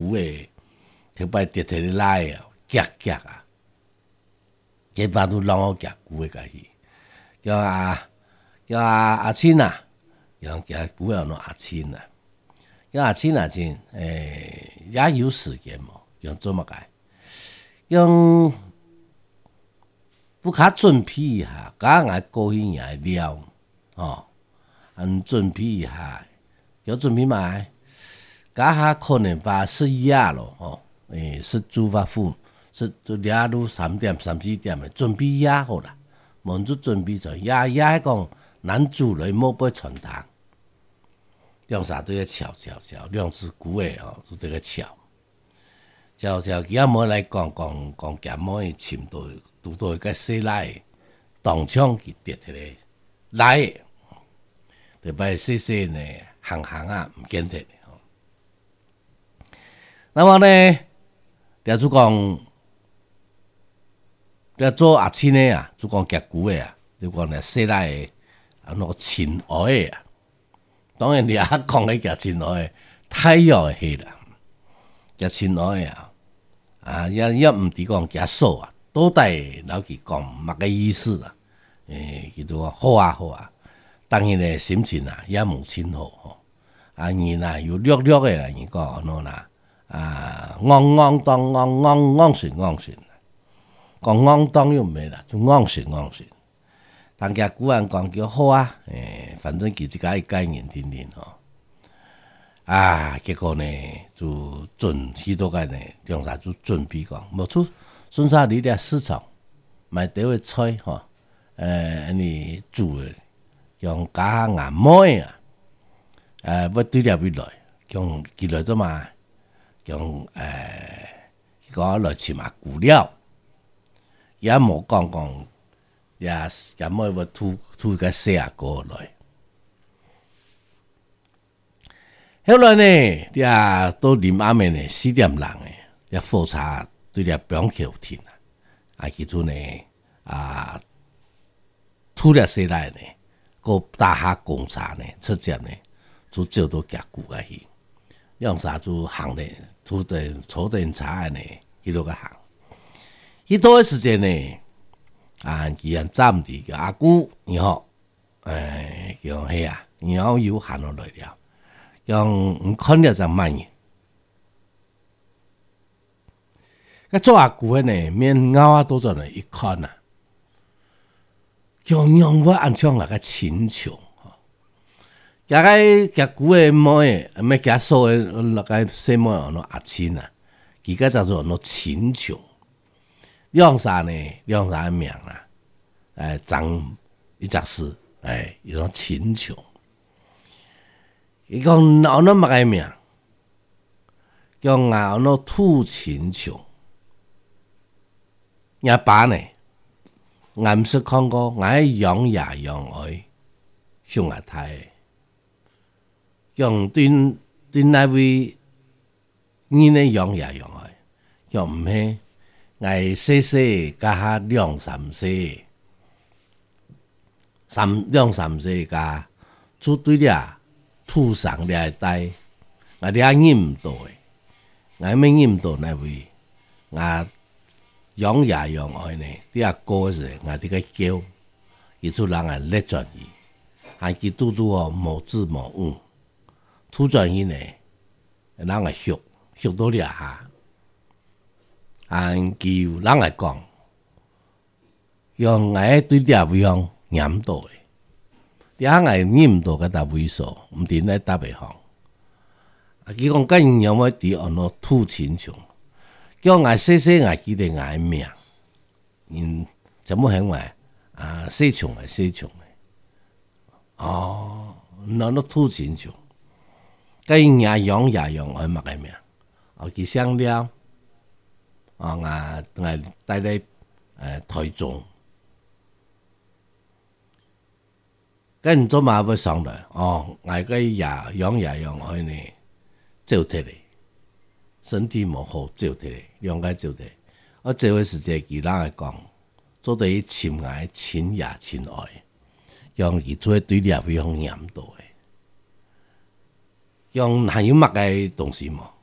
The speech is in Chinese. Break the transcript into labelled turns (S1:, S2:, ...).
S1: 骨诶，特别直直咧来啊，夹夹啊，几把都让我夹骨诶，家己叫阿亲啊，叫夹骨诶，阿亲啊，叫阿亲啊亲，也有时间无，叫做么解？用不较准备一下，甲俺高兴也了哦，准备一下，叫准备嘛，甲下可能把是夜咯哦，是出发富，是就夜路3点3、4点的准备夜好啦，忙就准备就夜讲男主人莫被传达，用啥都要巧，两只股诶哦，就这个巧。叫其他冇来讲，夹冇去深度，拄到个细来，当场去跌起来，来，特别细呢，行啊，唔见得吼。那么呢，就讲，做阿亲的啊，就讲夹骨的啊，就讲呢细来的，那个亲爱的啊，当然你也讲咧夹亲爱的，太阳的黑啦，夹亲爱的啊。也唔止讲加数啊，都带老去讲乜个意思啦？叫做好啊，当然咧心情啊也冇清好吼。然啊又略嘅啦，人讲喏啦，昂顺，讲昂当又唔系啦，就昂顺。但家古人讲叫好啊，反正佢自己概念听吼。结果呢，就准许多个呢，两啥就准备讲，无错，顺啥你咧市场买第位菜吼，你煮的，用加牙妹啊，要对了未来，用记来做嘛，用讲来起码骨料，也冇讲，也冇要吐个细啊过来。后来呢，你都临暗暝呢4点钟诶，你火车对了不用求停啊，其中呢吐了起来呢，个大厦公茶呢出站呢，就照到夹骨个去，用啥就行呢，坐电茶呢，迄落个行，迄多时间呢，既然暂时叫阿姑，然后叫迄啊，然后又行落来了。用看了就慢嘅，个做阿姑呢，面咬啊多咗呢一看啊，用我按唱那个秦琼，夹姑嘅妹，咩夹数嘅那个什么那阿亲啊，而家叫做那秦琼，用啥呢？用啥名啊？张一只诗，有种秦琼。伊讲有那么个名，叫有那兔秦琼，也爸呢，我唔是看过，我养也养爱，上下台，用对那位你呢养也养爱，叫唔系，我细加下2-3岁，2-3岁加，出对了。土上了带，我哋认唔到诶，我咩认唔到那位，我养也养爱呢，啲阿哥时，我哋个叫，伊出人啊叻转移，佢拄哦无字无语，土转移呢，人啊学到了下，佢人来讲，用我对啲位用念到诶。啲人係認唔到嗰笪猥瑣，唔掂咧答袂行。佢講緊有冇啲按咯吐錢場，叫我細我記得我命，怎麼係我細場嘅，那吐錢場，跟也養我乜嘅命，佢想了，我帶嚟台中。跟做嘛要上來我個養愛呢，照摕嚟，身體無好照摕嚟，兩個照摕。我這位是這個人來講，做得親愛、親也、親愛，讓佢做對了非常嚴重嘅，讓還有乜個東西冇？